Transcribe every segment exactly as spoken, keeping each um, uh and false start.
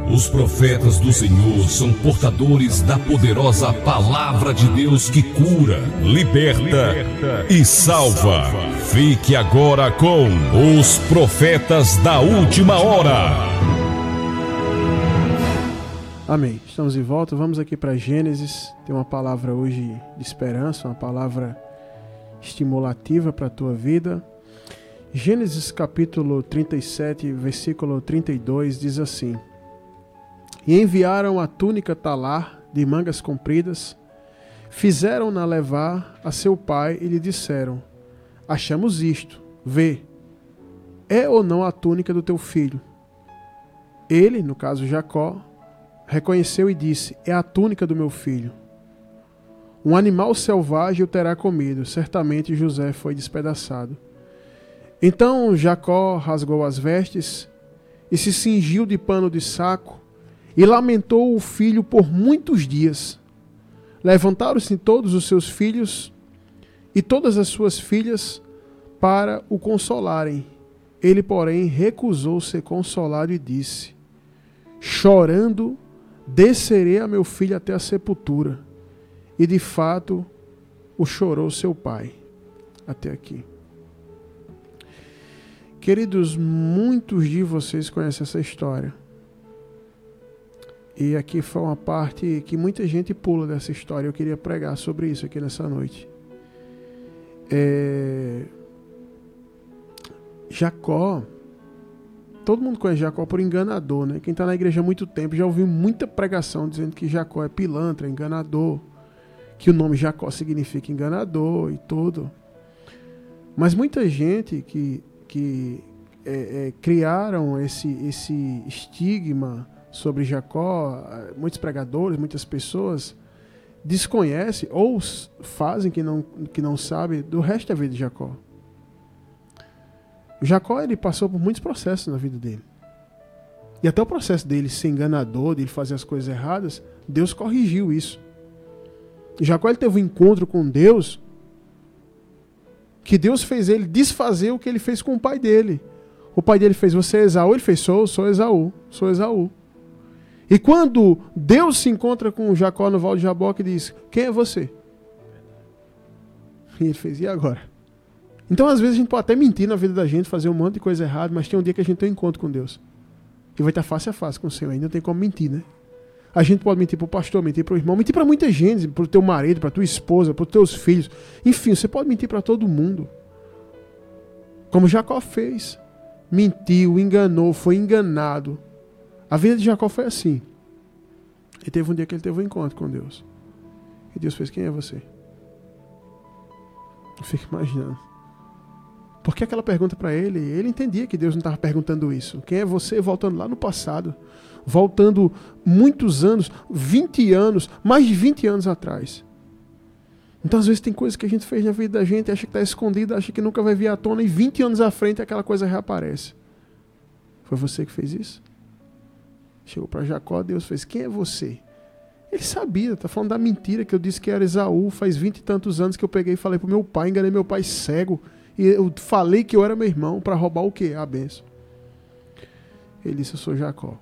Os profetas do Senhor são portadores da poderosa palavra de Deus que cura, liberta e salva. Fique agora com os profetas da última hora. Amém. Estamos de volta. Vamos aqui para Gênesis. Tem uma palavra hoje de esperança, uma palavra estimulativa para a tua vida. Gênesis capítulo trinta e sete, versículo trinta e dois diz assim: E enviaram a túnica talar de mangas compridas, fizeram-na levar a seu pai e lhe disseram: Achamos isto, vê, é ou não a túnica do teu filho? Ele, no caso Jacó, reconheceu e disse: É a túnica do meu filho. Um animal selvagem o terá comido, certamente José foi despedaçado. Então Jacó rasgou as vestes e se cingiu de pano de saco e lamentou o filho por muitos dias. Levantaram-se todos os seus filhos e todas as suas filhas para o consolarem. Ele, porém, recusou ser consolado e disse: Chorando, descerei a meu filho até a sepultura. E de fato o chorou seu pai. Até aqui. Queridos, muitos de vocês conhecem essa história. E aqui foi uma parte que muita gente pula dessa história. Eu queria pregar sobre isso aqui nessa noite. É... Jacó, todo mundo conhece Jacó por enganador, né? Quem está na igreja há muito tempo já ouviu muita pregação dizendo que Jacó é pilantra, enganador, que o nome Jacó significa enganador e tudo. Mas muita gente que, que é, é, criaram esse, esse estigma sobre Jacó, muitos pregadores, muitas pessoas desconhecem ou fazem que não, que não sabem do resto da vida de Jacó. Jacó, ele passou por muitos processos na vida dele. E até o processo dele ser enganador, dele fazer as coisas erradas, Deus corrigiu isso. Jacó, ele teve um encontro com Deus que Deus fez ele desfazer o que ele fez com o pai dele. O pai dele fez: Você é Esaú? Ele fez: Sou, sou Esaú, sou Esaú. E quando Deus se encontra com Jacó no Val de Jaboque e diz: Quem é você? E ele fez: E agora? Então às vezes a gente pode até mentir na vida da gente, fazer um monte de coisa errada, mas tem um dia que a gente tem um encontro com Deus. E vai estar face a face com o Senhor. Ainda não tem como mentir, né? A gente pode mentir para o pastor, mentir para o irmão, mentir para muita gente, para o teu marido, para a tua esposa, para os teus filhos. Enfim, você pode mentir para todo mundo. Como Jacó fez. Mentiu, enganou, foi enganado. A vida de Jacó foi assim. E teve um dia que ele teve um encontro com Deus. E Deus fez: Quem é você? Eu fico imaginando. Porque aquela pergunta para ele, ele entendia que Deus não estava perguntando isso. Quem é você? Voltando lá no passado. Voltando muitos anos, vinte anos, mais de vinte anos atrás. Então às vezes tem coisas que a gente fez na vida da gente, acha que está escondida, acha que nunca vai vir à tona, e vinte anos à frente aquela coisa reaparece. Foi você que fez isso? Chegou para Jacó, Deus fez: Quem é você? Ele sabia, está falando da mentira que eu disse que era Esaú, faz vinte e tantos anos que eu peguei e falei para o meu pai, enganei meu pai cego, e eu falei que eu era meu irmão para roubar o quê? A bênção. Ele disse: Eu sou Jacó.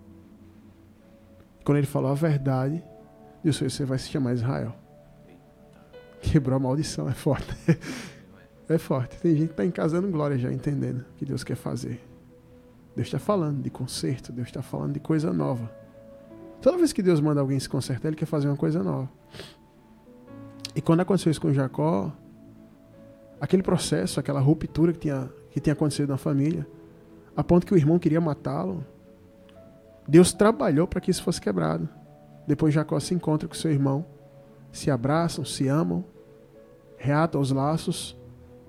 Quando ele falou a verdade, Deus fez: Você vai se chamar Israel. Quebrou a maldição, é forte. É forte. Tem gente que está em casa dando glória já, entendendo o que Deus quer fazer. Deus está falando de conserto, Deus está falando de coisa nova. Toda vez que Deus manda alguém se consertar, Ele quer fazer uma coisa nova. E quando aconteceu isso com Jacó, aquele processo, aquela ruptura que tinha, que tinha acontecido na família, a ponto que o irmão queria matá-lo, Deus trabalhou para que isso fosse quebrado. Depois Jacó se encontra com seu irmão, se abraçam, se amam, reatam os laços,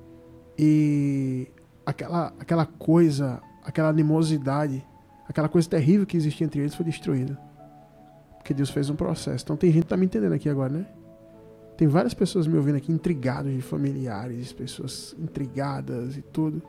e aquela, aquela coisa, aquela animosidade, aquela coisa terrível que existia entre eles foi destruída. Porque Deus fez um processo. Então tem gente que está me entendendo aqui agora, né? Tem várias pessoas me ouvindo aqui, intrigados de familiares, pessoas intrigadas e tudo,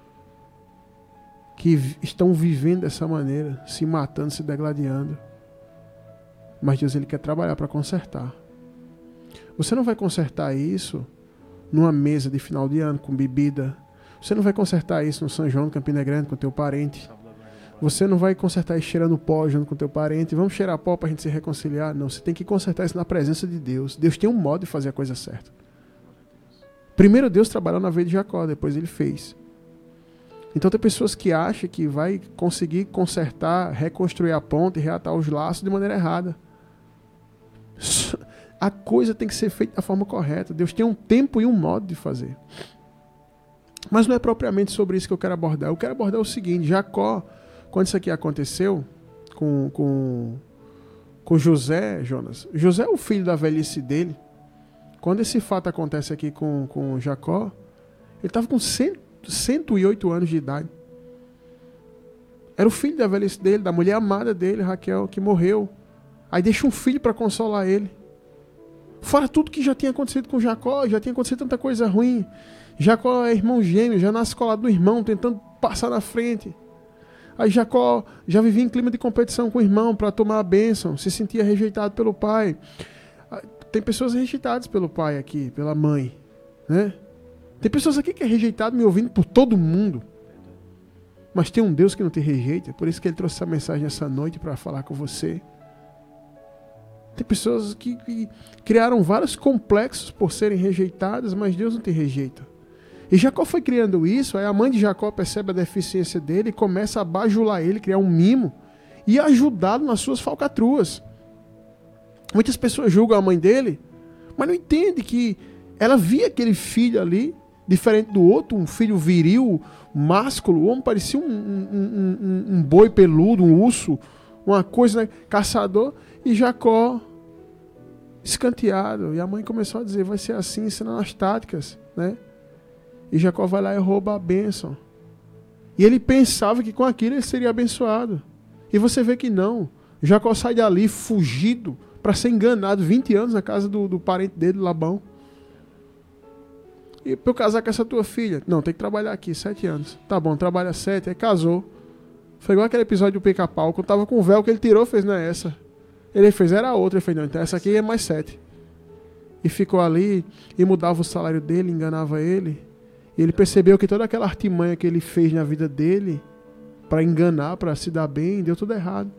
que estão vivendo dessa maneira, se matando, se degladiando. Mas Deus, Ele quer trabalhar para consertar. Você não vai consertar isso numa mesa de final de ano com bebida. Você não vai consertar isso no São João, no Campina Grande, com teu parente. Você não vai consertar isso cheirando pó junto com teu parente. Vamos cheirar pó para a gente se reconciliar? Não, você tem que consertar isso na presença de Deus. Deus tem um modo de fazer a coisa certa. Primeiro Deus trabalhou na vida de Jacó, depois ele fez. Então tem pessoas que acham que vai conseguir consertar, reconstruir a ponte e reatar os laços de maneira errada. A coisa tem que ser feita da forma correta. Deus tem um tempo e um modo de fazer. Mas não é propriamente sobre isso que eu quero abordar. Eu quero abordar o seguinte: Jacó, quando isso aqui aconteceu com, com, com José, Jonas, José é o filho da velhice dele. Quando esse fato acontece aqui com, com Jacó, ele estava com cento e oito anos de idade. Era o filho da velhice dele, da mulher amada dele, Raquel, que morreu. Aí deixa um filho para consolar ele. Fora tudo que já tinha acontecido com Jacó, já tinha acontecido tanta coisa ruim. Jacó é irmão gêmeo, já nasce colado do irmão, tentando passar na frente. Aí Jacó já vivia em clima de competição com o irmão para tomar a bênção, se sentia rejeitado pelo pai. Tem pessoas rejeitadas pelo pai aqui, pela mãe, né? Tem pessoas aqui que é rejeitado me ouvindo por todo mundo. Mas tem um Deus que não te rejeita, por isso que ele trouxe essa mensagem essa noite para falar com você. Tem pessoas que, que criaram vários complexos por serem rejeitadas, mas Deus não te rejeita. E Jacó foi criando isso, aí a mãe de Jacó percebe a deficiência dele e começa a bajular ele, criar um mimo e ajudá-lo nas suas falcatruas. Muitas pessoas julgam a mãe dele, mas não entendem que ela via aquele filho ali, diferente do outro, um filho viril, másculo, o homem parecia um, um, um, um boi peludo, um urso, uma coisa, né, caçador, e Jacó escanteado. E a mãe começou a dizer, vai ser assim, ensinando as táticas, né? E Jacó vai lá e rouba a bênção. E ele pensava que com aquilo ele seria abençoado. E você vê que não. Jacó sai dali fugido para ser enganado vinte anos na casa do, do parente dele, Labão. E para eu casar com essa tua filha? Não, tem que trabalhar aqui, sete anos. Tá bom, trabalha sete, aí casou. Foi igual aquele episódio do Pica-Pau, quando tava com o véu que ele tirou, fez, não é essa. Ele fez, era outra, ele fez, não, então essa aqui é mais sete. E ficou ali, e mudava o salário dele, enganava ele. E ele percebeu que toda aquela artimanha que ele fez na vida dele, para enganar, para se dar bem, deu tudo errado.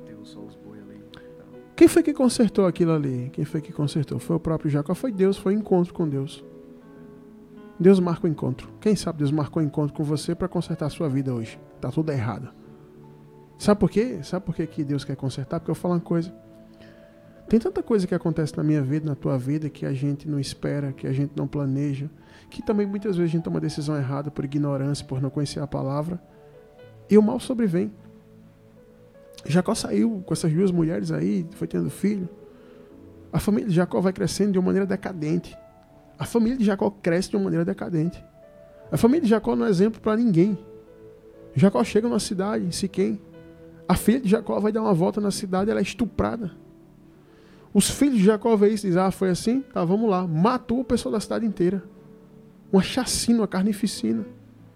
Quem foi que consertou aquilo ali? Quem foi que consertou? Foi o próprio Jacó, foi Deus, foi o encontro com Deus. Deus marca o encontro. Quem sabe Deus marcou o encontro com você para consertar a sua vida hoje. Tá tudo errado. Sabe por quê? Sabe por quê que Deus quer consertar? Porque eu vou falar uma coisa. Tem tanta coisa que acontece na minha vida, na tua vida, que a gente não espera, que a gente não planeja, que também muitas vezes a gente toma decisão errada por ignorância, por não conhecer a palavra, e o mal sobrevém. Jacó saiu com essas duas mulheres aí, foi tendo filho. A família de Jacó vai crescendo de uma maneira decadente. A família de Jacó cresce de uma maneira decadente. A família de Jacó não é exemplo para ninguém. Jacó chega numa cidade, em Siquém. A filha de Jacó vai dar uma volta na cidade, ela é estuprada. Os filhos de Jacó veem isso e dizem, ah, foi assim? Tá, vamos lá. Matou o pessoal da cidade inteira. Uma chacina, uma carnificina.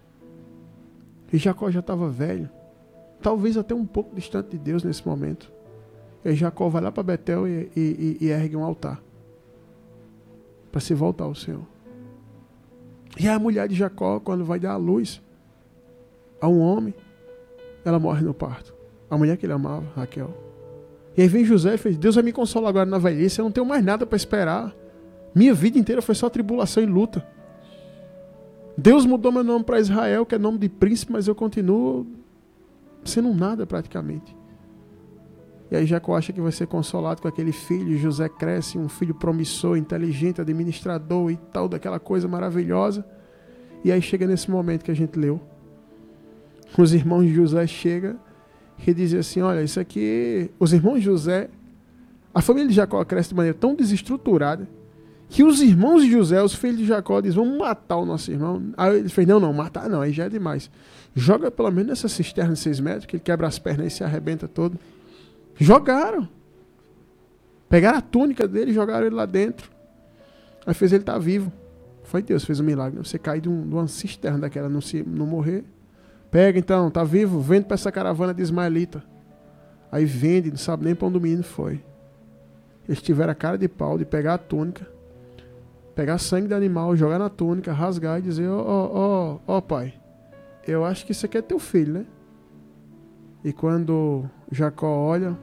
E Jacó já estava velho. Talvez até um pouco distante de Deus nesse momento. E aí Jacó vai lá para Betel e, e, e ergue um altar. Para se voltar ao Senhor. E a mulher de Jacó, quando vai dar a luz a um homem, ela morre no parto. A mulher que ele amava, Raquel. E aí vem José e fez, Deus vai me consolar agora na velhice, eu não tenho mais nada para esperar. Minha vida inteira foi só tribulação e luta. Deus mudou meu nome para Israel, que é nome de príncipe, mas eu continuo sendo nada praticamente. E aí Jacó acha que vai ser consolado com aquele filho, José cresce, um filho promissor, inteligente, administrador e tal, daquela coisa maravilhosa. E aí chega nesse momento que a gente leu. Os irmãos de José chegam e dizem assim, olha, isso aqui... Os irmãos de José... A família de Jacó cresce de maneira tão desestruturada que os irmãos de José, os filhos de Jacó, dizem, vamos matar o nosso irmão. Aí ele fez, não, não, matar não, aí já é demais. Joga pelo menos nessa cisterna de seis metros, que ele quebra as pernas e se arrebenta todo. Jogaram. Pegaram a túnica dele e jogaram ele lá dentro. Aí fez ele estar vivo. Foi Deus, fez um milagre. Você cai de, um, de uma cisterna daquela, não, se, não morrer. Pega então, tá vivo, vende para essa caravana de ismaelita. Aí vende, não sabe nem para onde o menino foi. Eles tiveram a cara de pau de pegar a túnica, pegar sangue de animal, jogar na túnica, rasgar e dizer, ó, ó, ó, pai, eu acho que isso aqui é teu filho, né? E quando Jacó olha,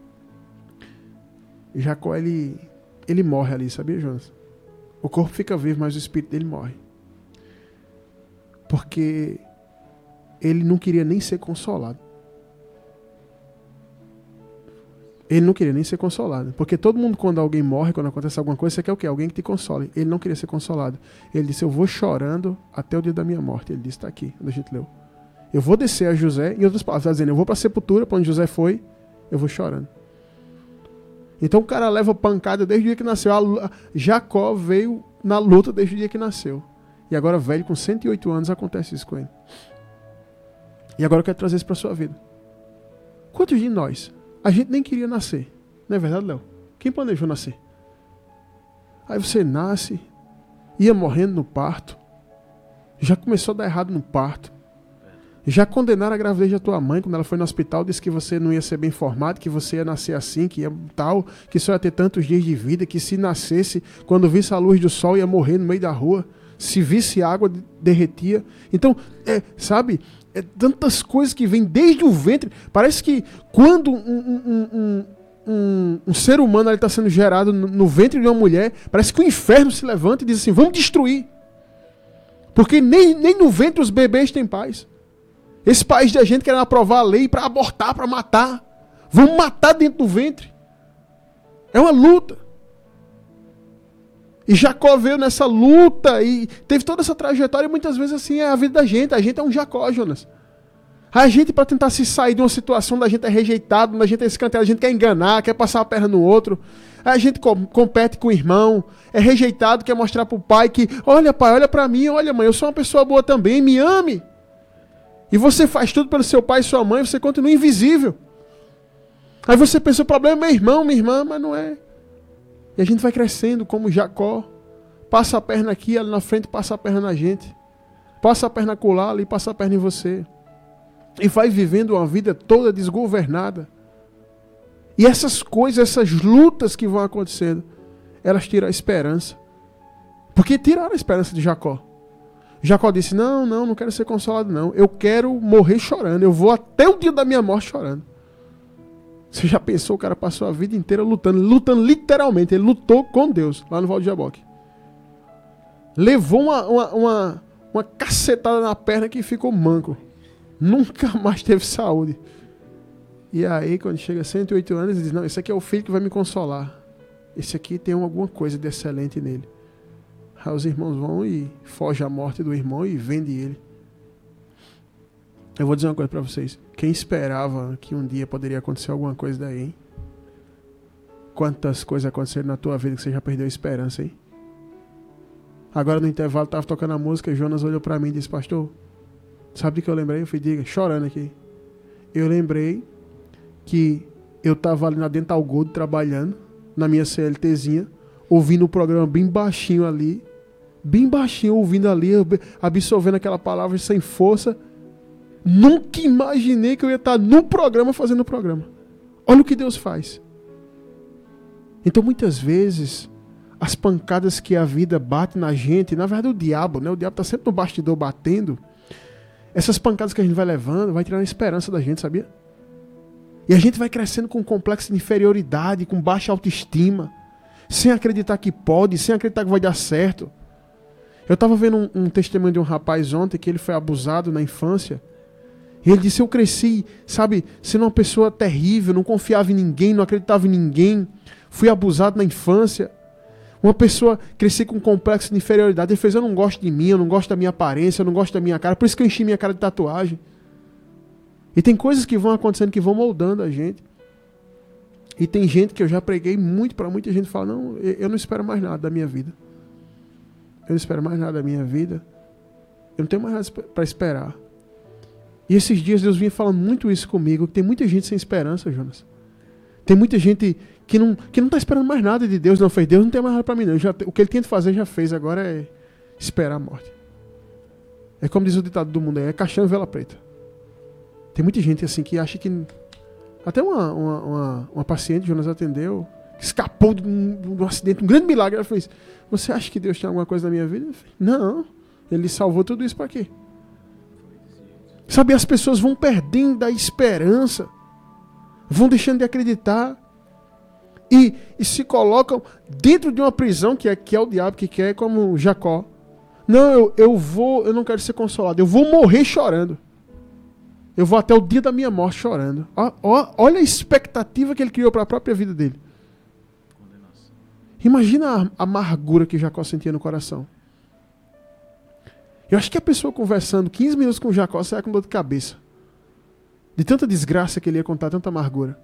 Jacó ele, ele morre ali, sabia, Jonas? O corpo fica vivo, mas o espírito dele morre. Porque ele não queria nem ser consolado. Ele não queria nem ser consolado. Porque todo mundo, quando alguém morre, quando acontece alguma coisa, você quer o quê? Alguém que te console. Ele não queria ser consolado. Ele disse, eu vou chorando até o dia da minha morte. Ele disse, está aqui, onde a gente leu. Eu vou descer a José, em outras palavras, está dizendo, eu vou para a sepultura, para onde José foi, eu vou chorando. Então o cara leva pancada desde o dia que nasceu. A, Jacó veio na luta desde o dia que nasceu. E agora, velho, com cento e oito anos, acontece isso com ele. E agora eu quero trazer isso para a sua vida. Quantos de nós? A gente nem queria nascer. Não é verdade, Léo? Quem planejou nascer? Aí você nasce, ia morrendo no parto, já começou a dar errado no parto, já condenaram a gravidez da tua mãe quando ela foi no hospital, disse que você não ia ser bem formado, que você ia nascer assim, que ia tal, que só ia ter tantos dias de vida, que se nascesse, quando visse a luz do sol, ia morrer no meio da rua, se visse água, derretia. Então, é, sabe... É tantas coisas que vêm desde o ventre. Parece que quando um, um, um, um, um ser humano está sendo gerado no, no ventre de uma mulher, parece que o inferno se levanta e diz assim, vamos destruir. Porque nem, nem no ventre os bebês têm paz. Esse país da gente querendo aprovar a lei para abortar, para matar. Vamos matar dentro do ventre. É uma luta. E Jacó veio nessa luta e teve toda essa trajetória e muitas vezes assim é a vida da gente. A gente é um Jacó, Jonas. A gente, para tentar se sair de uma situação da gente é rejeitado, da gente é escanteado, a gente quer enganar, quer passar a perna no outro. A gente com, compete com o irmão, é rejeitado, quer mostrar para o pai que, olha pai, olha para mim, olha mãe, eu sou uma pessoa boa também, me ame. E você faz tudo pelo seu pai e sua mãe, você continua invisível. Aí você pensa, o problema é meu irmão, minha irmã, mas não é. E a gente vai crescendo como Jacó. Passa a perna aqui, ali na frente, passa a perna na gente. Passa a perna colar, ali passa a perna em você. E vai vivendo uma vida toda desgovernada. E essas coisas, essas lutas que vão acontecendo, elas tiram a esperança. Porque tiraram a esperança de Jacó. Jacó disse, não, não, não quero ser consolado não. Eu quero morrer chorando. Eu vou até o dia da minha morte chorando. Você já pensou, o cara passou a vida inteira lutando, lutando literalmente, ele lutou com Deus, lá no Val de Jaboque. Levou uma, uma, uma, uma cacetada na perna que ficou manco. Nunca mais teve saúde. E aí, quando chega a cento e oito anos, ele diz, não, esse aqui é o filho que vai me consolar. Esse aqui tem alguma coisa de excelente nele. Aí os irmãos vão e fogem a morte do irmão e vendem ele. Eu vou dizer uma coisa para vocês. Quem esperava que um dia poderia acontecer alguma coisa daí, hein? Quantas coisas aconteceram na tua vida que você já perdeu a esperança, hein? Agora no intervalo estava tocando a música e Jonas olhou para mim e disse, pastor, sabe o que eu lembrei? Eu fui, diga, chorando aqui. Eu lembrei que eu estava ali na Dental Gold trabalhando, na minha CLTzinha, ouvindo o programa bem baixinho ali, bem baixinho, ouvindo ali, absorvendo aquela palavra sem força. Nunca imaginei que eu ia estar no programa fazendo o programa. Olha o que Deus faz. Então muitas vezes as pancadas que a vida bate na gente, na verdade o diabo, né? O diabo está sempre no bastidor batendo. Essas pancadas que a gente vai levando, vai tirando a esperança da gente, sabia? E a gente vai crescendo com um complexo de inferioridade, com baixa autoestima, sem acreditar que pode, sem acreditar que vai dar certo. Eu estava vendo um, um testemunho de um rapaz ontem que ele foi abusado na infância. E ele disse, eu cresci, sabe, sendo uma pessoa terrível, não confiava em ninguém, não acreditava em ninguém, fui abusado na infância. Uma pessoa, cresci com um complexo de inferioridade, ele fez, eu não gosto de mim, eu não gosto da minha aparência, eu não gosto da minha cara, por isso que eu enchi minha cara de tatuagem. E tem coisas que vão acontecendo, que vão moldando a gente. E tem gente que eu já preguei muito para muita gente, fala, não, eu não espero mais nada da minha vida. Eu não espero mais nada da minha vida. Eu não tenho mais nada para esperar. E esses dias Deus vinha falando muito isso comigo, que tem muita gente sem esperança, Jonas. Tem muita gente que não que não está esperando mais nada de Deus, não fez Deus, não tem mais nada para mim não. Já, o que ele tinha de fazer já fez, agora é esperar a morte. É como diz o ditado do mundo, é caixão e vela preta. Tem muita gente assim que acha que... Até uma, uma, uma, uma paciente, Jonas atendeu, escapou de um, de um acidente, um grande milagre. Ela fez, você acha que Deus tem alguma coisa na minha vida? Eu falei, não, ele salvou tudo isso para quê? Sabe, as pessoas vão perdendo a esperança, vão deixando de acreditar e, e se colocam dentro de uma prisão que é, que é o diabo que quer, como Jacó. Não, eu, eu vou, eu não quero ser consolado, eu vou morrer chorando. Eu vou até o dia da minha morte chorando. Ó, ó, olha a expectativa que ele criou para a própria vida dele. Imagina a amargura que Jacó sentia no coração. Eu acho que a pessoa conversando quinze minutos com Jacó saia com dor de cabeça. De tanta desgraça que ele ia contar, tanta amargura.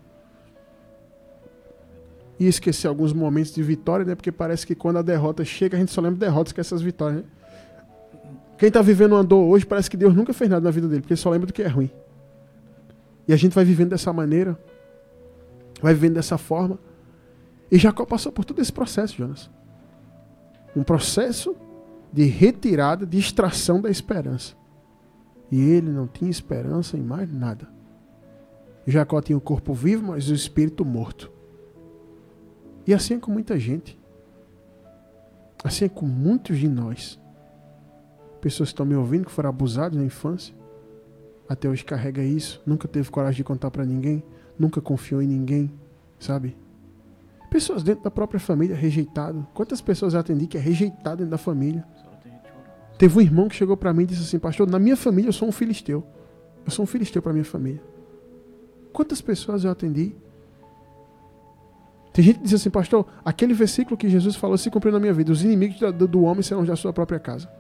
E esquecer alguns momentos de vitória, né? Porque parece que quando a derrota chega, a gente só lembra de derrotas que essas vitórias, né? Quem está vivendo uma dor hoje, parece que Deus nunca fez nada na vida dele, porque ele só lembra do que é ruim. E a gente vai vivendo dessa maneira, vai vivendo dessa forma. E Jacó passou por todo esse processo, Jonas. Um processo de retirada, de extração da esperança. E ele não tinha esperança em mais nada. Jacó tinha o corpo vivo, mas o espírito morto. E assim é com muita gente. Assim é com muitos de nós. Pessoas que estão me ouvindo, que foram abusadas na infância, até hoje carrega isso, nunca teve coragem de contar para ninguém, nunca confiou em ninguém, sabe? Pessoas dentro da própria família, rejeitado. Quantas pessoas eu atendi que é rejeitado dentro da família? Teve um irmão que chegou para mim e disse assim: pastor, na minha família eu sou um filisteu. Eu sou um filisteu para minha família. Quantas pessoas eu atendi? Tem gente que diz assim: pastor, aquele versículo que Jesus falou se cumpriu na minha vida. Os inimigos do, do homem serão da sua própria casa.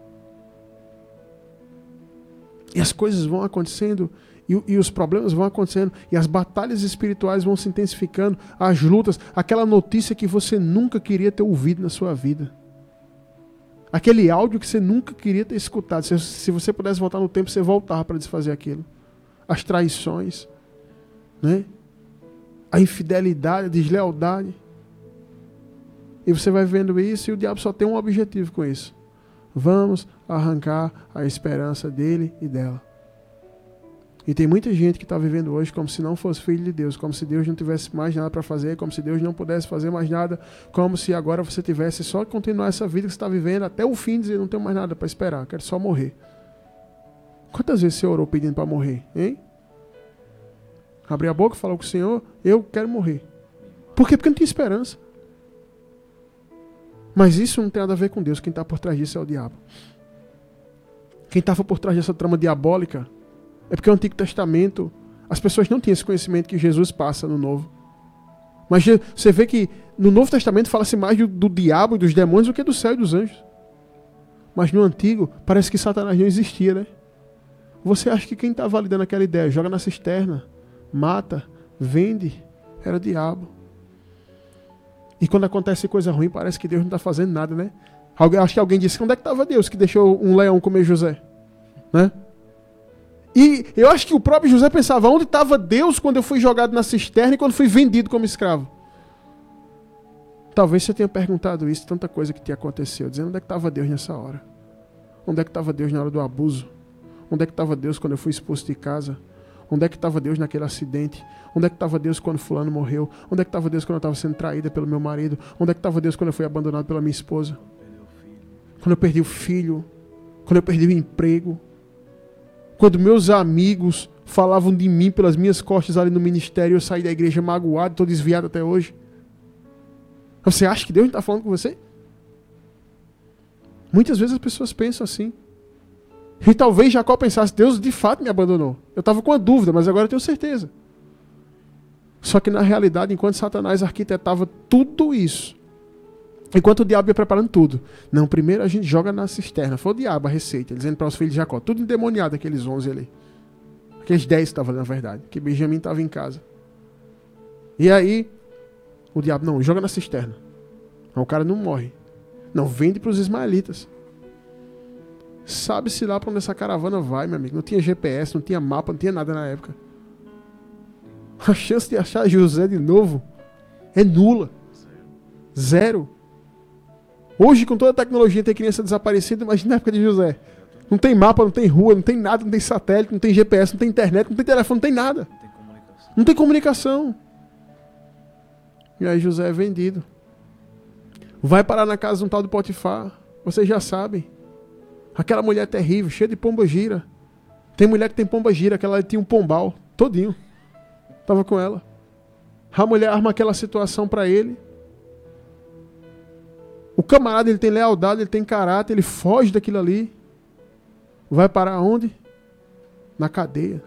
E as coisas vão acontecendo, e, e os problemas vão acontecendo, e as batalhas espirituais vão se intensificando, as lutas, aquela notícia que você nunca queria ter ouvido na sua vida. Aquele áudio que você nunca queria ter escutado. Se, se você pudesse voltar no tempo, você voltava para desfazer aquilo. As traições, né? A infidelidade, a deslealdade. E você vai vendo isso, e o diabo só tem um objetivo com isso. Vamos arrancar a esperança dele e dela. E tem muita gente que está vivendo hoje como se não fosse filho de Deus, como se Deus não tivesse mais nada para fazer, como se Deus não pudesse fazer mais nada, como se agora você tivesse só que continuar essa vida que você está vivendo até o fim e dizer: não tenho mais nada para esperar, quero só morrer. Quantas vezes você orou pedindo para morrer, hein? Abriu a boca e falou com o Senhor: eu quero morrer. Por quê? Porque não tinha esperança. Mas isso não tem nada a ver com Deus. Quem está por trás disso é o diabo. Quem estava por trás dessa trama diabólica é porque o Antigo Testamento, as pessoas não tinham esse conhecimento que Jesus passa no Novo. Mas você vê que no Novo Testamento fala-se mais do, do diabo e dos demônios do que do céu e dos anjos. Mas no Antigo, parece que Satanás não existia, né? Você acha que quem está validando aquela ideia, joga na cisterna, mata, vende, era o diabo. E quando acontece coisa ruim, parece que Deus não está fazendo nada, né? Alguém, acho que alguém disse: onde é que estava Deus que deixou um leão comer José? Né? E eu acho que o próprio José pensava: onde estava Deus quando eu fui jogado na cisterna e quando fui vendido como escravo? Talvez você tenha perguntado isso, tanta coisa que te aconteceu, dizendo: onde é que estava Deus nessa hora? Onde é que estava Deus na hora do abuso? Onde é que estava Deus quando eu fui expulso de casa? Onde é que estava Deus naquele acidente? Onde é que estava Deus quando fulano morreu? Onde é que estava Deus quando eu estava sendo traída pelo meu marido? Onde é que estava Deus quando eu fui abandonado pela minha esposa? Quando eu perdi o filho? Quando eu perdi o emprego? Quando meus amigos falavam de mim pelas minhas costas ali no ministério, eu saí da igreja magoado, estou desviado até hoje. Você acha que Deus não está falando com você? Muitas vezes as pessoas pensam assim. E talvez Jacó pensasse: Deus de fato me abandonou. Eu estava com a dúvida, mas agora eu tenho certeza. Só que na realidade, enquanto Satanás arquitetava tudo isso, enquanto o diabo ia preparando tudo, não, primeiro a gente joga na cisterna. Foi o diabo a receita, dizendo para os filhos de Jacó, tudo endemoniado, aqueles onze ali. Aqueles dez estavam ali, na verdade, que Benjamim estava em casa. E aí, o diabo: não, joga na cisterna. Não, o cara não morre. Não, vende para os ismaelitas. Sabe-se lá para onde essa caravana vai, meu amigo. Não tinha G P S, não tinha mapa, não tinha nada na época. A chance de achar José de novo é nula. Zero. Hoje, com toda a tecnologia, tem criança desaparecida, imagina na época de José. Não tem mapa, não tem rua, não tem nada, não tem satélite, não tem G P S, não tem internet, não tem telefone, não tem nada. Não tem comunicação. Não tem comunicação. E aí José é vendido. Vai parar na casa de um tal de Potifar. Vocês já sabem. Aquela mulher terrível, cheia de pomba-gira, Tem mulher que tem pomba gira, aquela tinha um pombal, todinho. Estava com ela. A mulher arma aquela situação para ele. O camarada, ele tem lealdade, ele tem caráter, ele foge daquilo ali. Vai parar onde? Na cadeia.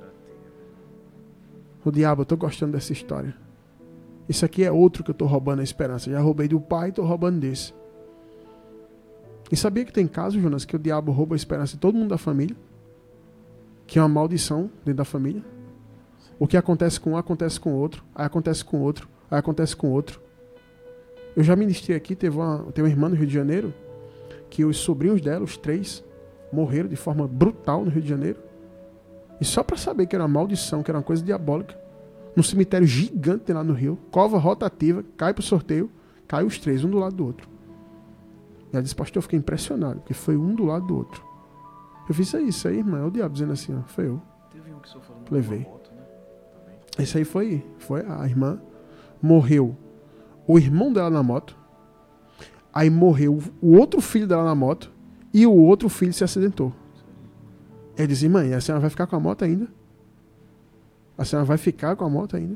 O diabo, eu estou gostando dessa história. Isso aqui é outro que eu estou roubando a esperança. Já roubei do pai e estou roubando desse. E sabia que tem casos, Jonas, que o diabo rouba a esperança de todo mundo da família? Que é uma maldição dentro da família? O que acontece com um, acontece com o outro. Aí acontece com o outro. Aí acontece com o outro. Eu já ministrei aqui, teve uma, teve uma irmã no Rio de Janeiro, que os sobrinhos dela, os três, morreram de forma brutal no Rio de Janeiro. E só para saber que era uma maldição, que era uma coisa diabólica. Num cemitério gigante lá no Rio, cova rotativa, cai pro sorteio, cai os três, um do lado do outro. E ela disse, pastor, eu fiquei impressionado, porque foi um do lado do outro. Eu fiz isso aí, isso aí, irmã, é o diabo dizendo assim, ó, foi eu. Teve um que sofreu numa Levei. moto, né? Também. Isso aí foi, foi a irmã. Morreu o irmão dela na moto. Aí morreu o outro filho dela na moto. E o outro filho se acidentou. Ele disse, mãe, a senhora vai ficar com a moto ainda? A senhora vai ficar com a moto ainda?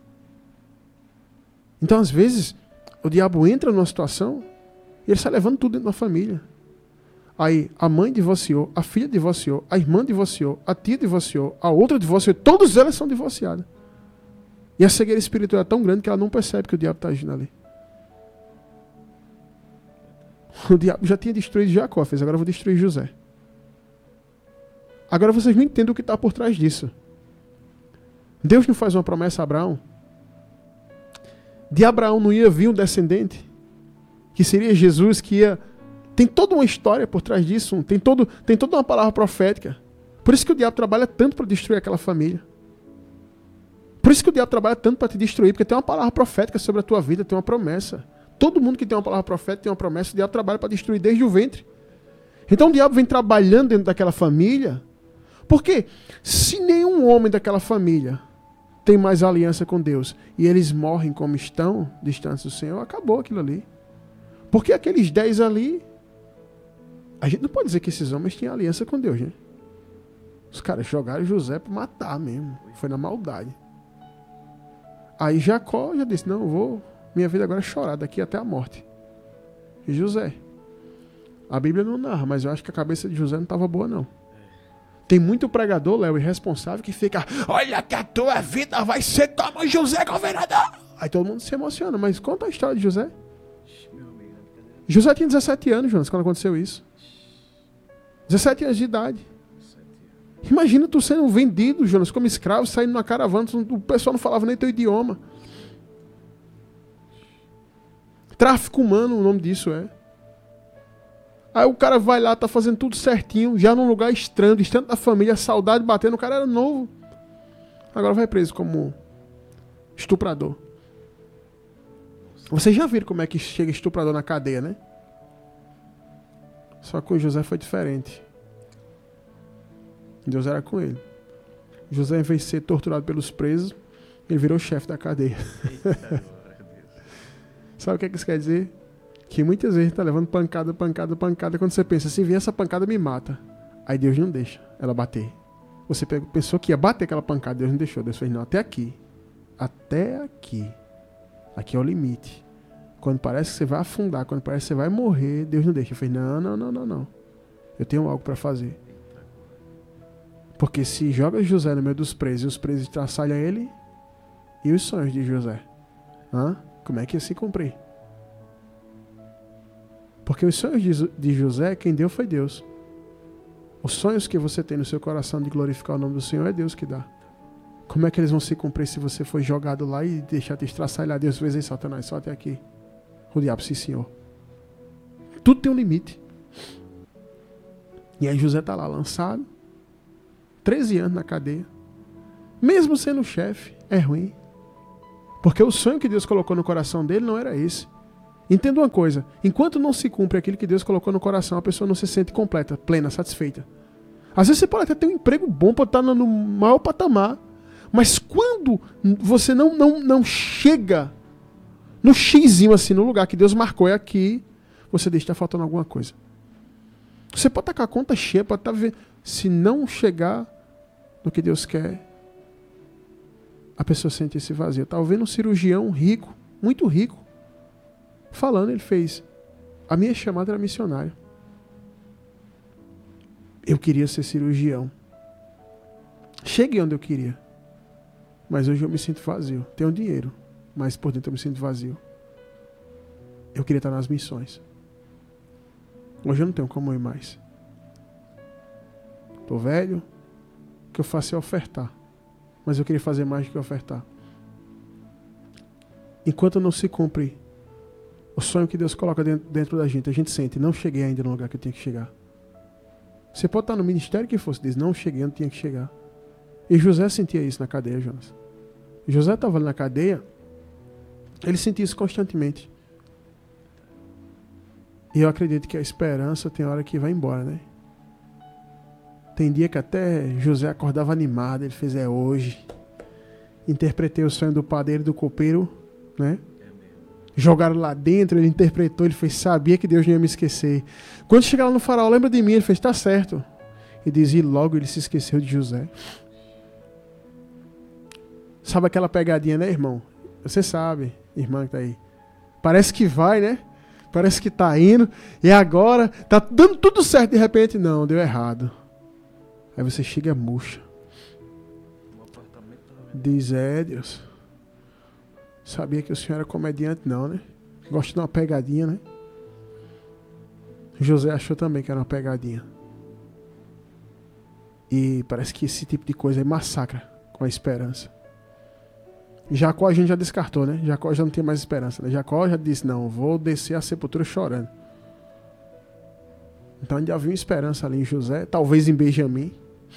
Então, às vezes, o diabo entra numa situação e ele sai levando tudo dentro da família. Aí, a mãe divorciou, a filha divorciou, a irmã divorciou, a tia divorciou, a outra divorciou, todas elas são divorciadas. E a cegueira espiritual é tão grande que ela não percebe que o diabo está agindo ali. O diabo já tinha destruído Jacó, fez, agora eu vou destruir José. Agora vocês não entendem o que está por trás disso. Deus não faz uma promessa a Abraão. De Abraão não ia vir um descendente, que seria Jesus, que ia... Tem toda uma história por trás disso, tem, todo, tem toda uma palavra profética. Por isso que o diabo trabalha tanto para destruir aquela família. Por isso que o diabo trabalha tanto para te destruir, porque tem uma palavra profética sobre a tua vida, tem uma promessa. Todo mundo que tem uma palavra profética tem uma promessa, o diabo trabalha para destruir desde o ventre. Então o diabo vem trabalhando dentro daquela família, porque se nenhum homem daquela família tem mais aliança com Deus, e eles morrem como estão, distantes do Senhor, acabou aquilo ali. Porque aqueles dez ali, a gente não pode dizer que esses homens tinham aliança com Deus, né? Os caras jogaram José para matar mesmo, foi na maldade. Aí Jacó já disse, não, eu vou, minha vida agora é chorar daqui até a morte. E José, a Bíblia não narra, mas eu acho que a cabeça de José não estava boa, não. Tem muito pregador, Léo, irresponsável, que fica, olha que a tua vida vai ser como José governador. Aí todo mundo se emociona, mas conta a história de José. José tinha dezessete anos, Jonas, quando aconteceu isso. dezessete anos de idade. Imagina tu sendo vendido, Jonas, como escravo, saindo numa caravana, o pessoal não falava nem teu idioma. Tráfico humano, o nome disso é. Aí o cara vai lá, tá fazendo tudo certinho, já num lugar estranho, distante da família, saudade batendo, o cara era novo. Agora vai preso como estuprador. Vocês já viram como é que chega estuprador na cadeia, né? Só que o José foi diferente. Deus era com ele. José, em vez de ser torturado pelos presos, ele virou chefe da cadeia. Sabe o que, é que isso quer dizer? Que muitas vezes está levando pancada, pancada, pancada. Quando você pensa, se vier essa pancada, me mata. Aí Deus não deixa ela bater. Você pensou que ia bater aquela pancada, Deus não deixou. Deus fez, não, até aqui. Até aqui. Aqui é o limite. Quando parece que você vai afundar, quando parece que você vai morrer, Deus não deixa. Eu falei, não, não, não, não, não. Eu tenho algo para fazer. Porque se joga José no meio dos presos e os presos traçalham ele, e os sonhos de José? Hã? Como é que ia se cumprir? Porque os sonhos de José, quem deu foi Deus. Os sonhos que você tem no seu coração de glorificar o nome do Senhor é Deus que dá. Como é que eles vão se cumprir se você foi jogado lá e deixar te estraçalhar? Deus fez aí, Satanás, só até aqui. O diabo, sim, Senhor. Tudo tem um limite. E aí José está lá lançado, treze anos na cadeia. Mesmo sendo chefe, é ruim. Porque o sonho que Deus colocou no coração dele não era esse. Entenda uma coisa, enquanto não se cumpre aquilo que Deus colocou no coração, a pessoa não se sente completa, plena, satisfeita. Às vezes você pode até ter um emprego bom, pode estar no maior patamar, mas quando você não, não, não chega no xizinho assim, no lugar que Deus marcou é aqui, você deixa que está faltando alguma coisa. Você pode estar com a conta cheia, pode estar vivendo. Se não chegar no que Deus quer, a pessoa sente esse vazio. Estava vendo um cirurgião rico, muito rico, falando, ele fez, a minha chamada era missionária. Eu queria ser cirurgião. Cheguei onde eu queria. Mas hoje eu me sinto vazio. Tenho dinheiro, mas por dentro eu me sinto vazio. Eu queria estar nas missões. Hoje eu não tenho como ir mais. Estou velho, o que eu faço é ofertar. Mas eu queria fazer mais do que ofertar. Enquanto não se cumpre o sonho que Deus coloca dentro, dentro da gente, a gente sente, não cheguei ainda no lugar que eu tinha que chegar. Você pode estar no ministério que fosse, diz, não cheguei, eu não tinha que chegar. E José sentia isso na cadeia, Jonas. José estava ali na cadeia, ele sentia isso constantemente. E eu acredito que a esperança tem hora que vai embora, né? Tem dia que até José acordava animado, ele fez, é hoje. Interpretei o sonho do padeiro e do copeiro, né? Jogaram lá dentro, ele interpretou, ele fez, sabia que Deus não ia me esquecer. Quando chegar lá no faraó, lembra de mim, ele fez, tá certo. E dizia, logo ele se esqueceu de José. Sabe aquela pegadinha, né, irmão? Você sabe, irmã que tá aí. Parece que vai, né? Parece que tá indo. E agora, tá dando tudo certo, de repente, não, deu errado. Aí você chega murcha. Diz, é, Deus. Sabia que o senhor era comediante, não, né? Gosta de uma pegadinha, né? José achou também que era uma pegadinha. E parece que esse tipo de coisa aí massacra com a esperança. Jacó a gente já descartou, né? Jacó já não tem mais esperança, né? Jacó já disse, não, vou descer a sepultura chorando. Então ainda havia uma esperança ali em José, talvez em Benjamim.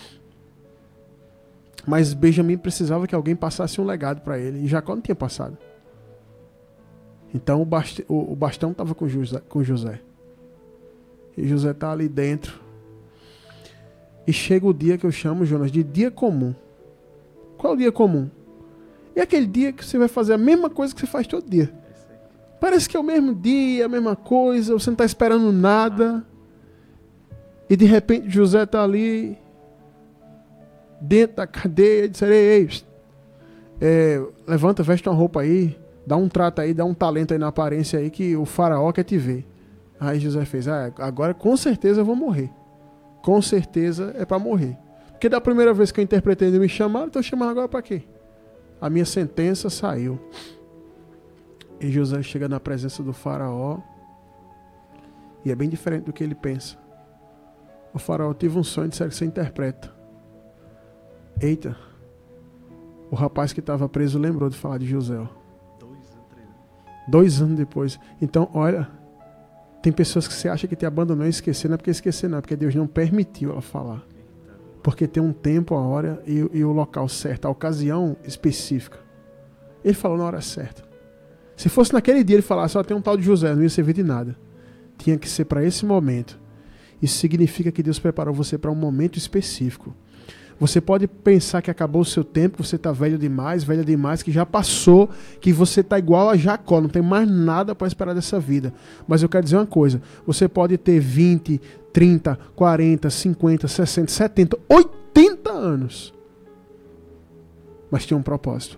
Mas Benjamim precisava que alguém passasse um legado para ele. E Jacó não tinha passado. Então o, bast- o, o bastão estava com José, com José. E José está ali dentro. E chega o dia que eu chamo, Jonas, de dia comum. Qual é o dia comum? É aquele dia que você vai fazer a mesma coisa que você faz todo dia. Parece que é o mesmo dia, a mesma coisa. Você não está esperando nada. E de repente José está ali dentro da cadeia, disse, ei, é, levanta, veste uma roupa aí, dá um trato aí, dá um talento aí na aparência aí que o faraó quer te ver. Aí José fez, ah, agora com certeza eu vou morrer. Com certeza é para morrer. Porque da primeira vez que eu interpretei de me chamar, estou chamando agora para quê? A minha sentença saiu. E José chega na presença do faraó e é bem diferente do que ele pensa. O faraó teve um sonho, disseram que você interpreta. Eita, o rapaz que estava preso lembrou de falar de José. Ó. Dois anos, três anos. Dois anos depois. Então, olha, tem pessoas que você acha que te abandonou e esqueceu, não é porque esqueceu, não, é porque Deus não permitiu ela falar. Porque tem um tempo, a hora e, e o local certo, a ocasião específica. Ele falou na hora certa. Se fosse naquele dia ele falasse, só tem um tal de José, não ia servir de nada. Tinha que ser para esse momento. Isso significa que Deus preparou você para um momento específico. Você pode pensar que acabou o seu tempo, que você está velho demais, velha demais, que já passou, que você está igual a Jacó, não tem mais nada para esperar dessa vida. Mas eu quero dizer uma coisa, você pode ter vinte, trinta, quarenta, cinquenta, sessenta, setenta, oitenta anos. Mas tinha um propósito.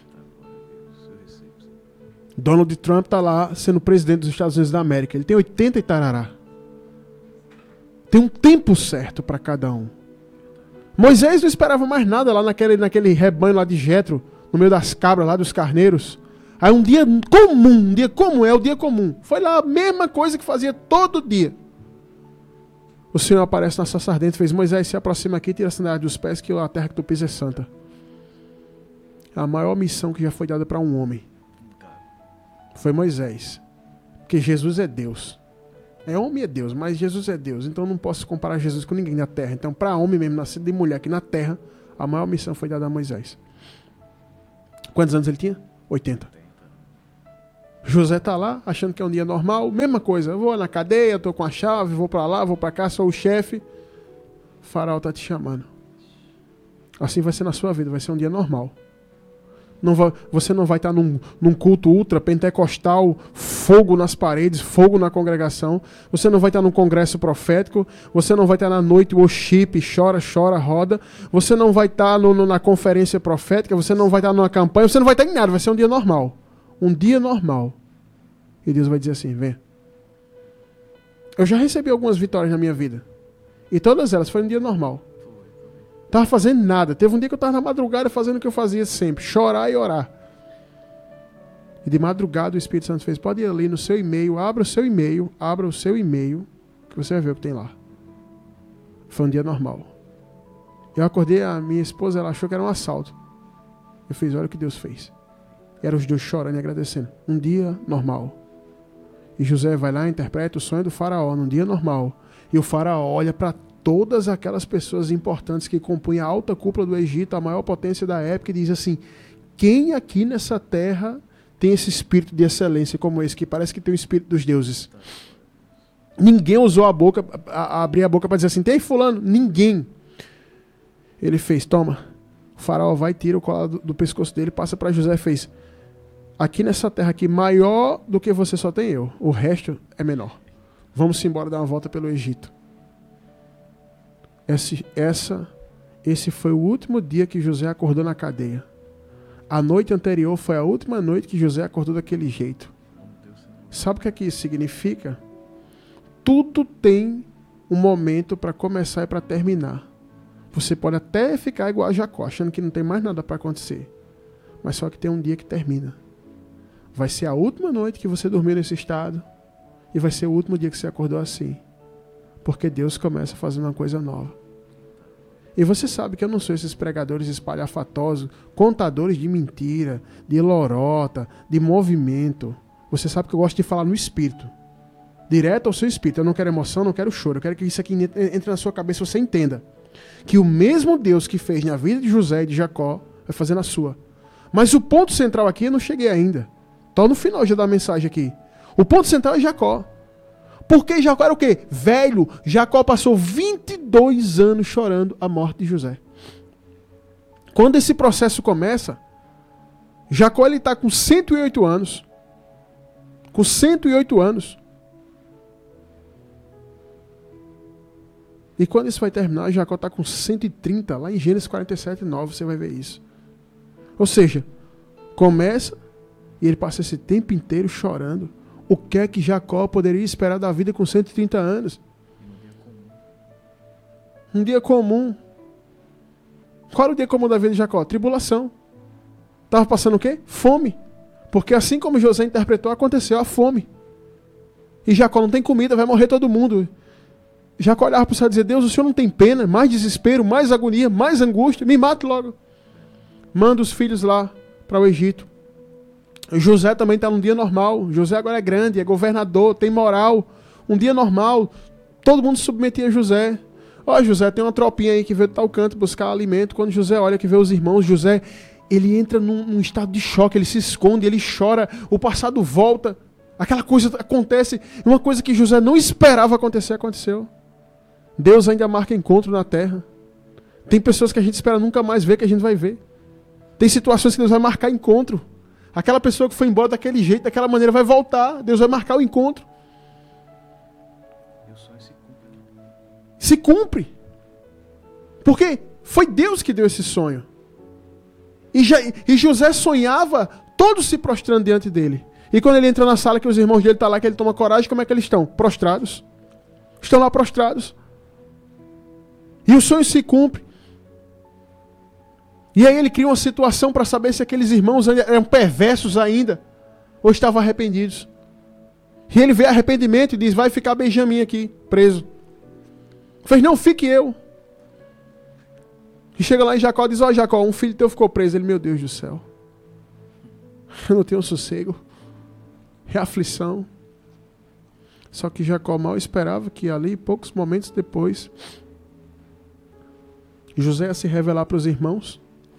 Donald Trump está lá sendo presidente dos Estados Unidos da América. Ele tem oitenta e tarará. Tem um tempo certo para cada um. Moisés não esperava mais nada lá naquele, naquele rebanho lá de Jetro, no meio das cabras lá, dos carneiros. Aí um dia comum, um dia comum, é o dia comum. Foi lá a mesma coisa que fazia todo dia. O Senhor aparece na sarça ardente e fez, Moisés, se aproxima aqui, tira a sandália dos pés, que a terra que tu pisa é santa. É a maior missão que já foi dada para um homem. Foi Moisés. Porque Jesus é Deus. É homem e é Deus, mas Jesus é Deus. Então eu não posso comparar Jesus com ninguém na terra. Então para homem mesmo, nascido de mulher aqui na terra, a maior missão foi dada a Moisés. Quantos anos ele tinha? oitenta. José está lá, achando que é um dia normal. Mesma coisa, eu vou na cadeia, estou com a chave, vou para lá, vou para cá, sou o chefe. O faraó está te chamando. Assim vai ser na sua vida, vai ser um dia normal. Não vai, você não vai estar num, num culto ultra pentecostal fogo nas paredes, fogo na congregação. Você não vai estar num congresso profético. Você não vai estar na noite worship, chora, chora, roda. Você não vai estar no, no, na conferência profética. Você não vai estar numa campanha. Você não vai estar em nada. Vai ser um dia normal. Um dia normal. E Deus vai dizer assim, vem. Eu já recebi algumas vitórias na minha vida. E todas elas foram um dia normal. Estava fazendo nada. Teve um dia que eu estava na madrugada fazendo o que eu fazia sempre. Chorar e orar. E de madrugada o Espírito Santo fez, pode ir ali no seu e-mail, abra o seu e-mail, abra o seu e-mail, que você vai ver o que tem lá. Foi um dia normal. Eu acordei, a minha esposa, ela achou que era um assalto. Eu fiz, olha o que Deus fez. E eram os dois chorando e agradecendo. Um dia normal. E José vai lá e interpreta o sonho do faraó num dia normal. E o faraó olha para todas aquelas pessoas importantes que compunham a alta cúpula do Egito, a maior potência da época, e diz assim, quem aqui nessa terra tem esse espírito de excelência como esse, que parece que tem o espírito dos deuses? Ninguém usou a boca, a, a abrir a boca para dizer assim, tem fulano? Ninguém. Ele fez, toma, o faraó vai, tira o colar do, do pescoço dele, passa para José e fez, aqui nessa terra aqui, maior do que você só tem eu, o resto é menor. Vamos embora dar uma volta pelo Egito. Esse, essa, esse foi o último dia que José acordou na cadeia. A noite anterior foi a última noite que José acordou daquele jeito. Sabe o que é que isso significa? Tudo tem um momento para começar e para terminar. Você pode até ficar igual a Jacó, achando que não tem mais nada para acontecer. Mas só que tem um dia que termina. Vai ser a última noite que você dormiu nesse estado. E vai ser o último dia que você acordou assim. Porque Deus começa fazendo uma coisa nova. E você sabe que eu não sou esses pregadores espalhafatosos, contadores de mentira, de lorota, de movimento. Você sabe que eu gosto de falar no espírito. Direto ao seu espírito. Eu não quero emoção, não quero choro. Eu quero que isso aqui entre na sua cabeça e você entenda. Que o mesmo Deus que fez na vida de José e de Jacó, vai fazer na sua. Mas o ponto central aqui eu não cheguei ainda. Estou no final já da mensagem aqui. O ponto central é Jacó. Porque Jacó era o quê? Velho. Jacó passou vinte e dois anos chorando a morte de José. Quando esse processo começa, Jacó ele está com cento e oito anos. Com cento e oito anos. E quando isso vai terminar, Jacó está com cento e trinta. Lá em Gênesis quarenta e sete, nove, você vai ver isso. Ou seja, começa e ele passa esse tempo inteiro chorando. O que é que Jacó poderia esperar da vida com cento e trinta anos? Um dia comum. Qual era o dia comum da vida de Jacó? Tribulação. Estava passando o quê? Fome. Porque assim como José interpretou, aconteceu a fome. E Jacó não tem comida, vai morrer todo mundo. Jacó olhava para o céu e dizia, Deus, o Senhor não tem pena, mais desespero, mais agonia, mais angústia, me mate logo. Manda os filhos lá para o Egito. José também está num dia normal. José agora é grande, é governador, tem moral. Um dia normal, todo mundo se submetia a José. Ó, José, tem uma tropinha aí que veio de tal canto buscar alimento. Quando José olha que vê os irmãos, José, ele entra num, num estado de choque, ele se esconde, ele chora, o passado volta. Aquela coisa acontece, uma coisa que José não esperava acontecer, aconteceu. Deus ainda marca encontro na terra. Tem pessoas que a gente espera nunca mais ver, que a gente vai ver. Tem situações que Deus vai marcar encontro. Aquela pessoa que foi embora daquele jeito, daquela maneira, vai voltar. Deus vai marcar o encontro. E o sonho se cumpre. Se cumpre. Porque foi Deus que deu esse sonho. E, já, e José sonhava, todos se prostrando diante dele. E quando ele entra na sala, que os irmãos dele estão lá, que ele toma coragem, como é que eles estão? Prostrados. Estão lá prostrados. E o sonho se cumpre. E aí ele cria uma situação para saber se aqueles irmãos eram perversos ainda ou estavam arrependidos. E ele vê arrependimento e diz, vai ficar Benjamim aqui, preso. Fez, não, fique eu. E chega lá em Jacó e diz, ó, Jacó, um filho teu ficou preso. Ele, meu Deus do céu. Eu não tenho sossego. É aflição. Só que Jacó mal esperava que ali, poucos momentos depois, José ia se revelar para os irmãos.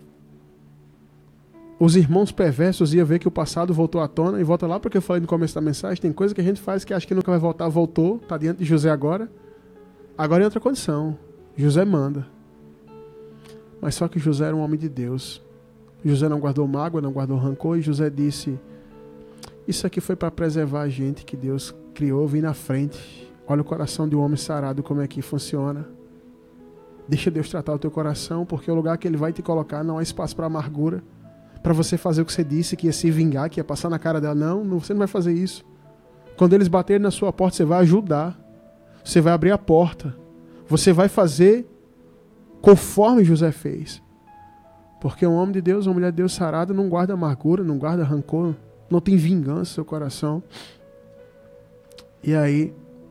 Os irmãos perversos iam ver que o passado voltou à tona. E volta lá porque eu falei no começo da mensagem. Tem coisa que a gente faz que acha que nunca vai voltar. Voltou, está diante de José agora. Agora em outra condição. José manda. Mas só que José era um homem de Deus. José não guardou mágoa, não guardou rancor. E José disse, Isso aqui foi para preservar a gente que Deus criou, vir na frente. Olha o coração de um homem sarado, como é que funciona. Deixa Deus tratar o teu coração, porque o lugar que Ele vai te colocar não há espaço para amargura, para você fazer o que você disse, que ia se vingar, que ia passar na cara dela. Não, não, você não vai fazer isso. Quando eles baterem na sua porta, você vai ajudar. Você vai abrir a porta. Você vai fazer conforme José fez. Porque um homem de Deus, uma mulher de Deus sarada, não guarda amargura, não guarda rancor, não tem vingança no seu coração. E aí,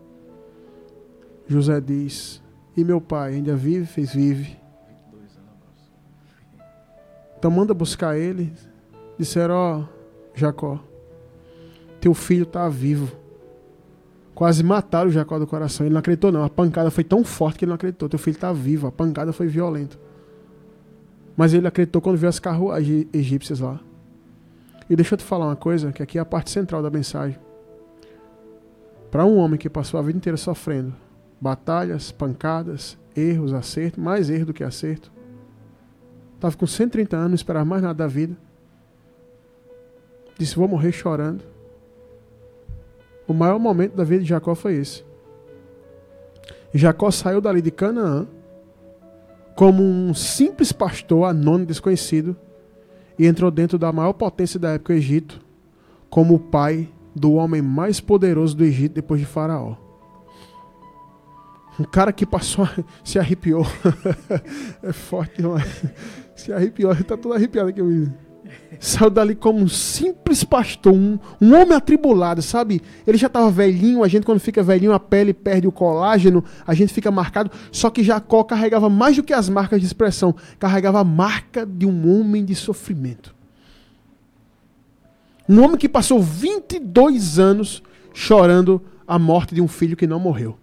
José diz: e meu pai ainda vive? Fez vive. Então manda buscar ele. Disseram: ó, Jacó, teu filho está vivo. Quase mataram o Jacó do coração. Ele não acreditou não. A pancada foi tão forte que ele não acreditou. Teu filho está vivo. A pancada foi violenta. Mas ele acreditou quando viu as carruagens egípcias lá. E deixa eu te falar uma coisa, que aqui é a parte central da mensagem. Para um homem que passou a vida inteira sofrendo batalhas, pancadas, erros, acertos, mais erro do que acerto. Estava com cento e trinta anos, não esperava mais nada da vida. Disse: vou morrer chorando. O maior momento da vida de Jacó foi esse. Jacó saiu dali de Canaã como um simples pastor anônimo desconhecido e entrou dentro da maior potência da época, o Egito, como o pai do homem mais poderoso do Egito depois de Faraó. Um cara que passou, se arrepiou. É forte demais. Se arrepiou, está todo arrepiado aqui. Saiu dali como um simples pastor, um, um homem atribulado, sabe? Ele já estava velhinho, a gente quando fica velhinho a pele perde o colágeno, a gente fica marcado. Só que Jacó carregava mais do que as marcas de expressão, carregava a marca de um homem de sofrimento. Um homem que passou vinte e dois anos chorando a morte de um filho que não morreu.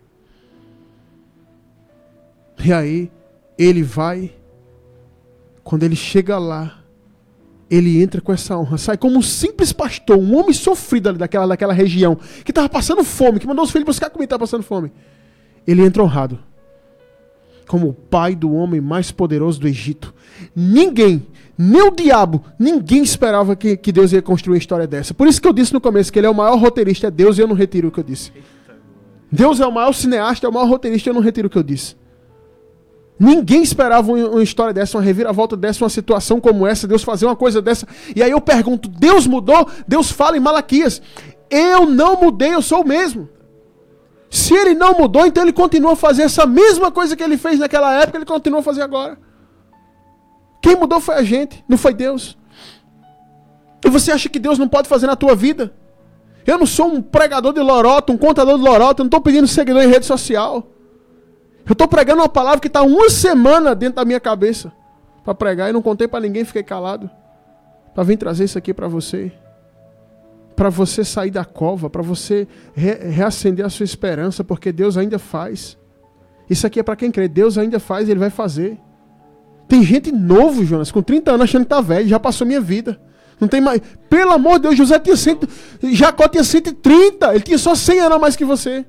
E aí, ele vai, quando ele chega lá, ele entra com essa honra, sai como um simples pastor, um homem sofrido ali daquela, daquela região, que estava passando fome, que mandou os filhos buscar comida e estava passando fome. Ele entra honrado, como o pai do homem mais poderoso do Egito. Ninguém, nem o diabo, ninguém esperava que, que Deus ia construir uma história dessa. Por isso que eu disse no começo que ele é o maior roteirista, é Deus, e eu não retiro o que eu disse. Deus é o maior cineasta, é o maior roteirista, eu não retiro o que eu disse. Ninguém esperava uma história dessa, uma reviravolta dessa, uma situação como essa, Deus fazer uma coisa dessa. E aí eu pergunto: Deus mudou? Deus fala em Malaquias: eu não mudei, eu sou o mesmo. Se ele não mudou, então ele continua a fazer essa mesma coisa que ele fez naquela época, ele continua a fazer agora. Quem mudou foi a gente, não foi Deus. E você acha que Deus não pode fazer na tua vida? Eu não sou um pregador de lorota, um contador de lorota, eu não estou pedindo seguidor em rede social. Eu estou pregando uma palavra que está uma semana dentro da minha cabeça para pregar e não contei para ninguém, fiquei calado. Para vir trazer isso aqui para você. Para você sair da cova, para você re reacender a sua esperança, porque Deus ainda faz. Isso aqui é para quem crê, Deus ainda faz, Ele vai fazer. Tem gente novo, Jonas, com trinta anos achando que está velho, já passou minha vida. Não tem mais. Pelo amor de Deus, José tinha cem, Jacó tinha cento e trinta, ele tinha só cem anos a mais que você.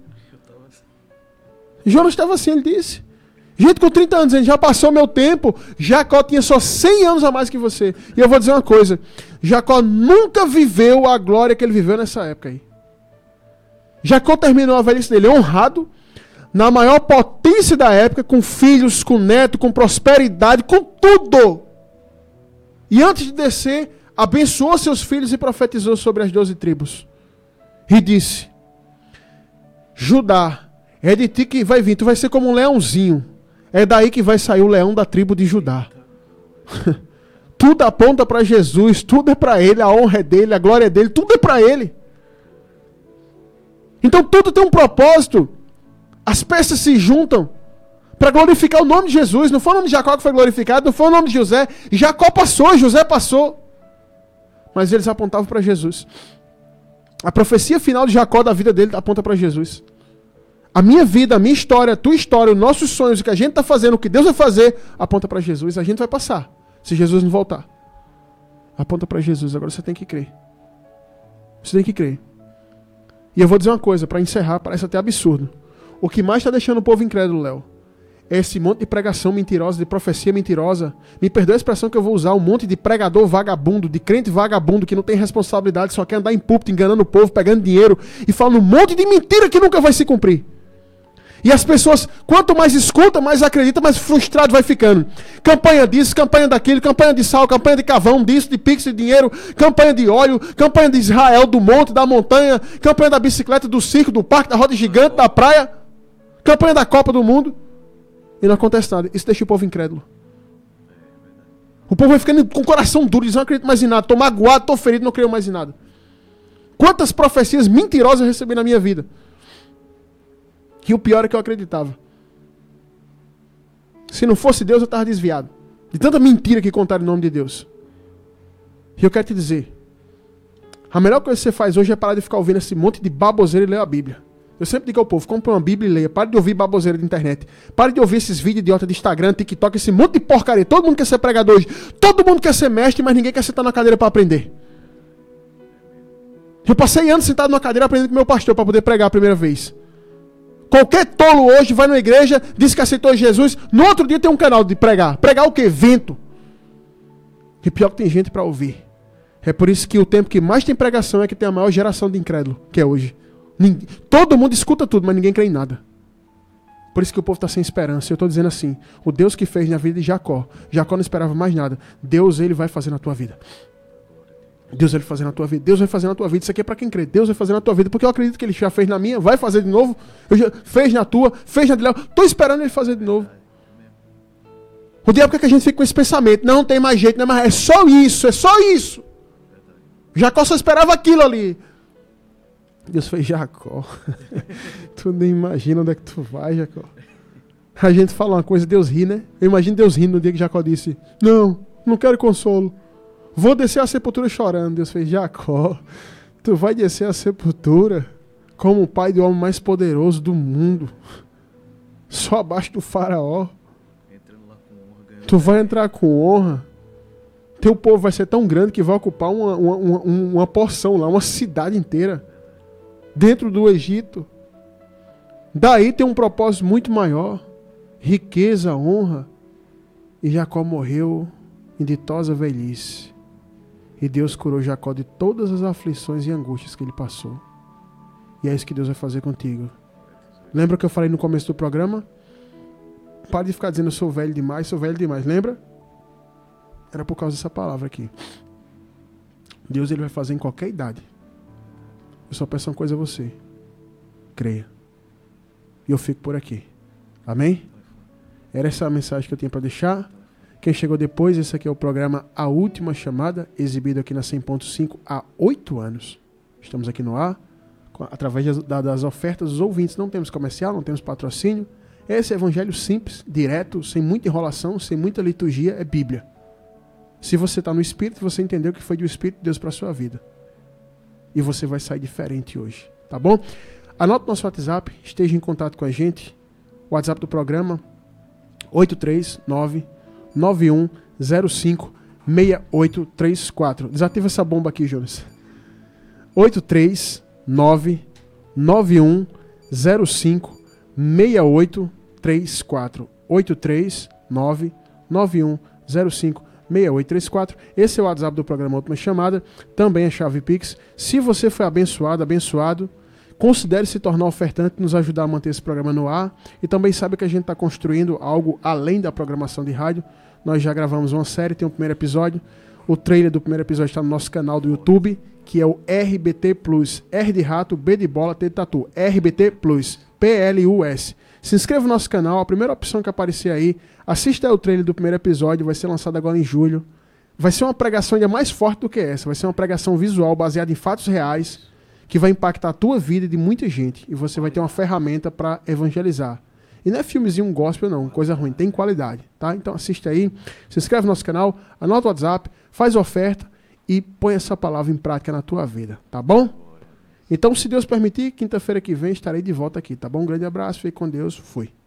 Jonas estava assim, ele disse. Gente com trinta anos, ele já passou meu tempo. Jacó tinha só cem anos a mais que você. E eu vou dizer uma coisa: Jacó nunca viveu a glória que ele viveu nessa época aí. Jacó terminou a velhice dele honrado, na maior potência da época, com filhos, com neto, com prosperidade, com tudo. E antes de descer, abençoou seus filhos e profetizou sobre as doze tribos. E disse: Judá, é de ti que vai vir, tu vai ser como um leãozinho. É daí que vai sair o leão da tribo de Judá. Tudo aponta para Jesus, tudo é para Ele, a honra é dEle, a glória é dEle, tudo é para Ele. Então tudo tem um propósito. As peças se juntam para glorificar o nome de Jesus. Não foi o nome de Jacó que foi glorificado, não foi o nome de José. Jacó passou, José passou. Mas eles apontavam para Jesus. A profecia final de Jacó da vida dele aponta para Jesus. A minha vida, a minha história, a tua história, os nossos sonhos, o que a gente está fazendo, o que Deus vai fazer, aponta para Jesus. A gente vai passar, se Jesus não voltar. Aponta para Jesus. Agora você tem que crer. Você tem que crer. E eu vou dizer uma coisa, para encerrar, parece até absurdo. O que mais está deixando o povo incrédulo, Léo, é esse monte de pregação mentirosa, de profecia mentirosa. Me perdoe a expressão que eu vou usar, um monte de pregador vagabundo, de crente vagabundo, que não tem responsabilidade, só quer andar em púlpito, enganando o povo, pegando dinheiro e falando um monte de mentira que nunca vai se cumprir. E as pessoas, quanto mais escuta, mais acredita, mais frustrado vai ficando. Campanha disso, campanha daquilo, campanha de sal, campanha de carvão, disso, de pix, de dinheiro, campanha de óleo, campanha de Israel, do monte, da montanha, campanha da bicicleta, do circo, do parque, da roda gigante, da praia, campanha da Copa do Mundo. E não acontece nada. Isso deixa o povo incrédulo. O povo vai ficando com o coração duro, diz, não acredito mais em nada, estou magoado, estou ferido, não creio mais em nada. Quantas profecias mentirosas eu recebi na minha vida? Que o pior é que eu acreditava. Se não fosse Deus, eu estava desviado. De tanta mentira que contaram em nome de Deus. E eu quero te dizer, a melhor coisa que você faz hoje é parar de ficar ouvindo esse monte de baboseira e ler a Bíblia. Eu sempre digo ao povo, compre uma Bíblia e leia. Pare de ouvir baboseira de internet. Pare de ouvir esses vídeos idiotas de Instagram, TikTok, esse monte de porcaria. Todo mundo quer ser pregador hoje. Todo mundo quer ser mestre, mas ninguém quer sentar na cadeira para aprender. Eu passei anos sentado numa cadeira aprendendo com meu pastor para poder pregar a primeira vez. Qualquer tolo hoje vai na igreja, diz que aceitou Jesus, no outro dia tem um canal de pregar. Pregar o quê? Vento. E pior que tem gente para ouvir. É por isso que o tempo que mais tem pregação é que tem a maior geração de incrédulo, que é hoje. Ninguém, todo mundo escuta tudo, mas ninguém crê em nada. Por isso que o povo está sem esperança. Eu estou dizendo assim, o Deus que fez na vida de Jacó, Jacó não esperava mais nada. Deus, ele vai fazer na tua vida. Deus vai fazer na tua vida. Deus vai fazer na tua vida. Isso aqui é para quem crê. Deus vai fazer na tua vida. Porque eu acredito que ele já fez na minha. Vai fazer de novo. Eu já, fez na tua. Fez na de Léo. Estou esperando ele fazer de novo. O diabo quer que a gente fique com esse pensamento. Não, não tem mais jeito. Não é, mais, é só isso. É só isso. Jacó só esperava aquilo ali. Deus fez Jacó. Tu nem imagina onde é que tu vai, Jacó. A gente fala uma coisa, Deus ri, né? Eu imagino Deus rindo no dia que Jacó disse, não, não quero consolo. Vou descer a sepultura chorando. Deus fez, Jacó, tu vai descer a sepultura como o pai do homem mais poderoso do mundo. Só abaixo do faraó. Tu vai entrar com honra. Teu povo vai ser tão grande que vai ocupar uma, uma, uma, uma porção lá, uma cidade inteira. Dentro do Egito. Daí tem um propósito muito maior. Riqueza, honra. E Jacó morreu em ditosa velhice. E Deus curou Jacó de todas as aflições e angústias que ele passou. E é isso que Deus vai fazer contigo. Lembra que eu falei no começo do programa? Para de ficar dizendo eu sou velho demais, sou velho demais. Lembra? Era por causa dessa palavra aqui. Deus ele vai fazer em qualquer idade. Eu só peço uma coisa a você. Creia. E eu fico por aqui. Amém? Era essa a mensagem que eu tinha para deixar. Quem chegou depois, esse aqui é o programa A Última Chamada, exibido aqui na cem ponto cinco há oito anos. Estamos aqui no ar, através das ofertas dos ouvintes. Não temos comercial, não temos patrocínio. Esse é evangelho simples, direto, sem muita enrolação, sem muita liturgia, é Bíblia. Se você está no Espírito, você entendeu que foi do Espírito de Deus para a sua vida. E você vai sair diferente hoje, tá bom? Anote nosso WhatsApp, esteja em contato com a gente. O WhatsApp do programa, oito três nove nove um zero cinco seis oito três quatro. Desativa essa bomba aqui, Jonas. oito três nove nove um zero cinco seis oito três quatro. oito três nove nove um zero cinco seis oito três quatro. Esse é o WhatsApp do programa Última Chamada. Também é chave Pix. Se você foi abençoado, abençoado, considere se tornar ofertante, nos ajudar a manter esse programa no ar. E também sabe que a gente está construindo algo além da programação de rádio. Nós já gravamos uma série, tem um primeiro episódio. O trailer do primeiro episódio está no nosso canal do YouTube, que é o R B T Plus. R de rato, B de bola, T de tatu. R B T Plus. P L U S. Se inscreva no nosso canal, a primeira opção que aparecer aí. Assista o trailer do primeiro episódio, vai ser lançado agora em julho. Vai ser uma pregação ainda mais forte do que essa. Vai ser uma pregação visual baseada em fatos reais, que vai impactar a tua vida e de muita gente. E você vai ter uma ferramenta para evangelizar. E não é filmezinho gospel não, coisa ruim, tem qualidade, tá? Então assiste aí, se inscreve no nosso canal, anota o WhatsApp, faz oferta e põe essa palavra em prática na tua vida, tá bom? Então, se Deus permitir, quinta-feira que vem estarei de volta aqui, tá bom? Um grande abraço, fique com Deus, fui.